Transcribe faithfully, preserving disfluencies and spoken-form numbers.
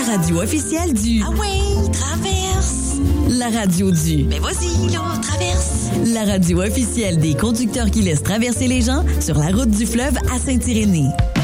radio officielle du... Ah ouais, traverse! La radio du... Mais vas-y, là, traverse! La radio officielle des conducteurs qui laissent traverser les gens sur la route du fleuve à Saint-Irénée.